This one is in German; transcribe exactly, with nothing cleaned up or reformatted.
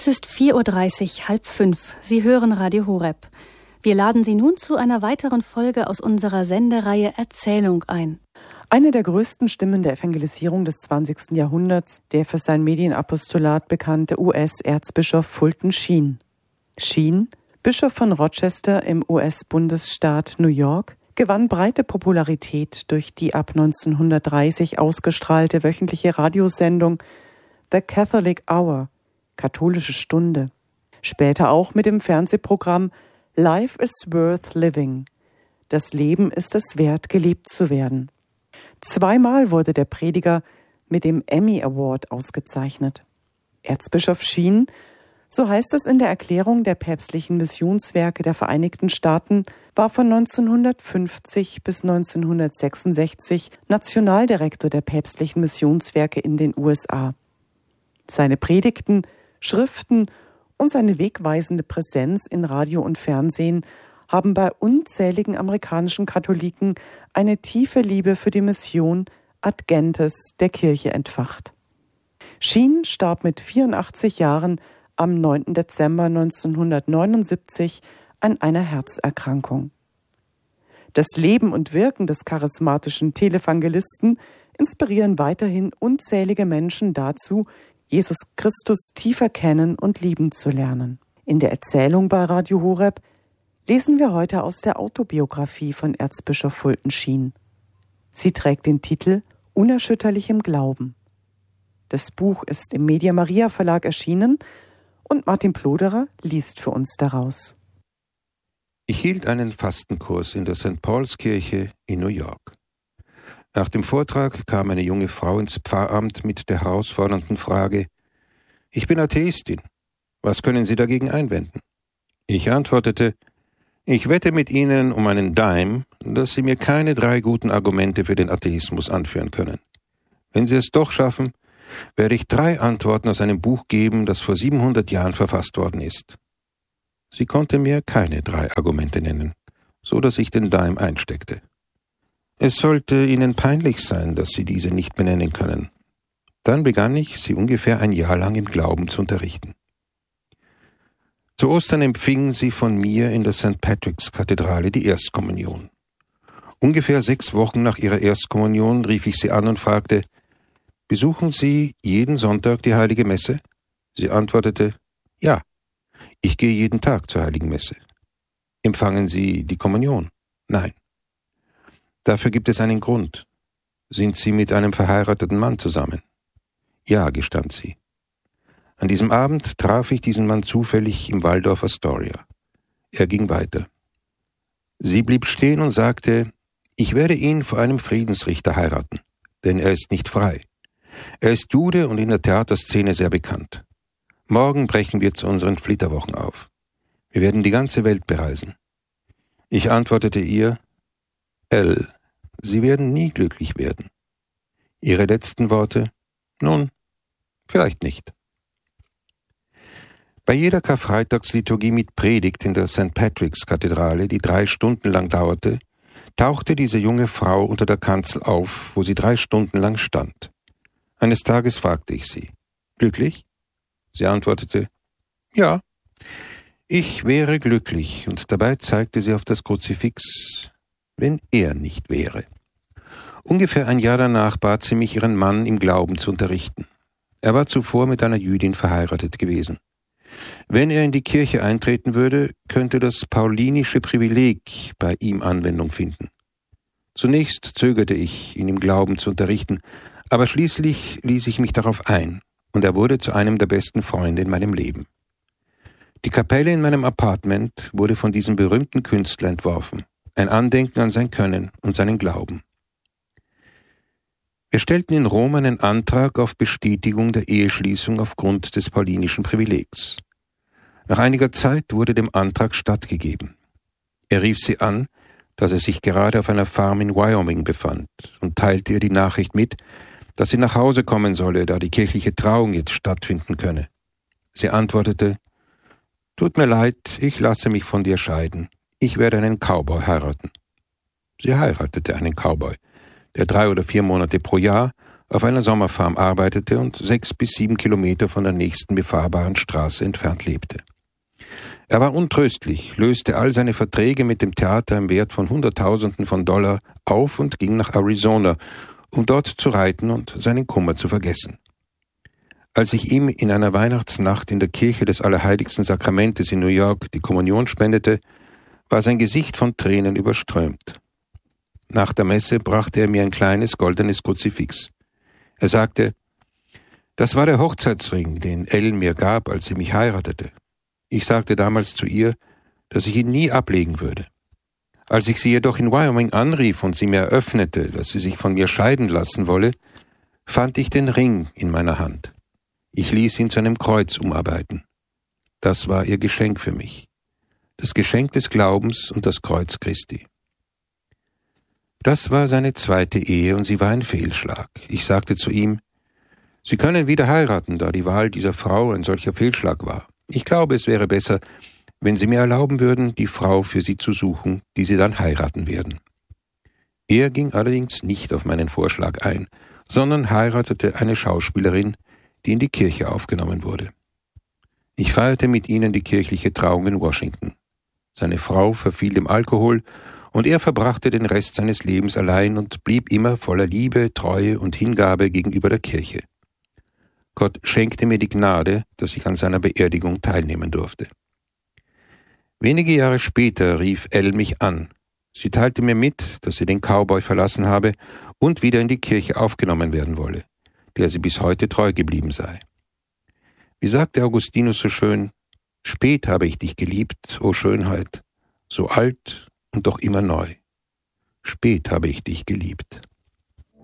Es ist vier Uhr dreißig, halb fünf. Sie hören Radio Horeb. Wir laden Sie nun zu einer weiteren Folge aus unserer Sendereihe Erzählung ein. Eine der größten Stimmen der Evangelisierung des zwanzigsten Jahrhunderts, der für sein Medienapostolat bekannte U S-Erzbischof Fulton Sheen. Sheen, Bischof von Rochester im U S-Bundesstaat New York, gewann breite Popularität durch die ab neunzehnhundertdreißig ausgestrahlte wöchentliche Radiosendung The Catholic Hour, katholische Stunde. Später auch mit dem Fernsehprogramm Life is Worth Living. Das Leben ist es wert, gelebt zu werden. Zweimal wurde der Prediger mit dem Emmy Award ausgezeichnet. Erzbischof Sheen, so heißt es in der Erklärung der päpstlichen Missionswerke der Vereinigten Staaten, war von neunzehnhundertfünfzig bis neunzehnhundertsechsundsechzig Nationaldirektor der päpstlichen Missionswerke in den U S A. Seine Predigten, Schriften und seine wegweisende Präsenz in Radio und Fernsehen haben bei unzähligen amerikanischen Katholiken eine tiefe Liebe für die Mission Ad Gentes der Kirche entfacht. Sheen starb mit vierundachtzig Jahren am neunten Dezember neunzehnhundertneunundsiebzig an einer Herzerkrankung. Das Leben und Wirken des charismatischen Televangelisten inspirieren weiterhin unzählige Menschen dazu, Jesus Christus tiefer kennen und lieben zu lernen. In der Erzählung bei Radio Horeb lesen wir heute aus der Autobiografie von Erzbischof Fulton Sheen. Sie trägt den Titel Unerschütterlichem Glauben. Das Buch ist im Media Maria Verlag erschienen und Martin Ploderer liest für uns daraus. Ich hielt einen Fastenkurs in der Sankt Paul's Kirche in New York. Nach dem Vortrag kam eine junge Frau ins Pfarramt mit der herausfordernden Frage: Ich bin Atheistin. Was können Sie dagegen einwenden? Ich antwortete: Ich wette mit Ihnen um einen Dime, dass Sie mir keine drei guten Argumente für den Atheismus anführen können. Wenn Sie es doch schaffen, werde ich drei Antworten aus einem Buch geben, das vor siebenhundert Jahren verfasst worden ist. Sie konnte mir keine drei Argumente nennen, so dass ich den Dime einsteckte. Es sollte Ihnen peinlich sein, dass Sie diese nicht benennen können. Dann begann ich, sie ungefähr ein Jahr lang im Glauben zu unterrichten. Zu Ostern empfing sie von mir in der Sankt Patrick's Kathedrale die Erstkommunion. Ungefähr sechs Wochen nach ihrer Erstkommunion rief ich sie an und fragte: Besuchen Sie jeden Sonntag die Heilige Messe? Sie antwortete: Ja, ich gehe jeden Tag zur Heiligen Messe. Empfangen Sie die Kommunion? Nein. Dafür gibt es einen Grund. Sind Sie mit einem verheirateten Mann zusammen? Ja, gestand sie. An diesem Abend traf ich diesen Mann zufällig im Waldorf Astoria. Er ging weiter. Sie blieb stehen und sagte: Ich werde ihn vor einem Friedensrichter heiraten, denn er ist nicht frei. Er ist Jude und in der Theaterszene sehr bekannt. Morgen brechen wir zu unseren Flitterwochen auf. Wir werden die ganze Welt bereisen. Ich antwortete ihr: Elle, Sie werden nie glücklich werden. Ihre letzten Worte: Nun, vielleicht nicht. Bei jeder Karfreitagsliturgie mit Predigt in der Sankt Patrick's Kathedrale, die drei Stunden lang dauerte, tauchte diese junge Frau unter der Kanzel auf, wo sie drei Stunden lang stand. Eines Tages fragte ich sie: Glücklich? Sie antwortete: Ja, ich wäre glücklich, und dabei zeigte sie auf das Kruzifix, wenn er nicht wäre. Ungefähr ein Jahr danach bat sie mich, ihren Mann im Glauben zu unterrichten. Er war zuvor mit einer Jüdin verheiratet gewesen. Wenn er in die Kirche eintreten würde, könnte das paulinische Privileg bei ihm Anwendung finden. Zunächst zögerte ich, ihn im Glauben zu unterrichten, aber schließlich ließ ich mich darauf ein, und er wurde zu einem der besten Freunde in meinem Leben. Die Kapelle in meinem Appartement wurde von diesem berühmten Künstler entworfen, ein Andenken an sein Können und seinen Glauben. Wir stellten in Rom einen Antrag auf Bestätigung der Eheschließung aufgrund des paulinischen Privilegs. Nach einiger Zeit wurde dem Antrag stattgegeben. Er rief sie an, dass er sich gerade auf einer Farm in Wyoming befand, und teilte ihr die Nachricht mit, dass sie nach Hause kommen solle, da die kirchliche Trauung jetzt stattfinden könne. Sie antwortete: Tut mir leid, ich lasse mich von dir scheiden. Ich werde einen Cowboy heiraten. Sie heiratete einen Cowboy, der drei oder vier Monate pro Jahr auf einer Sommerfarm arbeitete und sechs bis sieben Kilometer von der nächsten befahrbaren Straße entfernt lebte. Er war untröstlich, löste all seine Verträge mit dem Theater im Wert von Hunderttausenden von Dollar auf und ging nach Arizona, um dort zu reiten und seinen Kummer zu vergessen. Als ich ihm in einer Weihnachtsnacht in der Kirche des Allerheiligsten Sakramentes in New York die Kommunion spendete, war sein Gesicht von Tränen überströmt. Nach der Messe brachte er mir ein kleines goldenes Kruzifix. Er sagte, das war der Hochzeitsring, den Ellen mir gab, als sie mich heiratete. Ich sagte damals zu ihr, dass ich ihn nie ablegen würde. Als ich sie jedoch in Wyoming anrief und sie mir eröffnete, dass sie sich von mir scheiden lassen wolle, fand ich den Ring in meiner Hand. Ich ließ ihn zu einem Kreuz umarbeiten. Das war ihr Geschenk für mich. Das Geschenk des Glaubens und das Kreuz Christi. Das war seine zweite Ehe und sie war ein Fehlschlag. Ich sagte zu ihm, Sie können wieder heiraten, da die Wahl dieser Frau ein solcher Fehlschlag war. Ich glaube, es wäre besser, wenn Sie mir erlauben würden, die Frau für Sie zu suchen, die Sie dann heiraten werden. Er ging allerdings nicht auf meinen Vorschlag ein, sondern heiratete eine Schauspielerin, die in die Kirche aufgenommen wurde. Ich feierte mit ihnen die kirchliche Trauung in Washington. Seine Frau verfiel dem Alkohol und er verbrachte den Rest seines Lebens allein und blieb immer voller Liebe, Treue und Hingabe gegenüber der Kirche. Gott schenkte mir die Gnade, dass ich an seiner Beerdigung teilnehmen durfte. Wenige Jahre später rief Elle mich an. Sie teilte mir mit, dass sie den Cowboy verlassen habe und wieder in die Kirche aufgenommen werden wolle, der sie bis heute treu geblieben sei. Wie sagte Augustinus so schön, spät habe ich dich geliebt, o Schönheit, so alt und doch immer neu. Spät habe ich dich geliebt.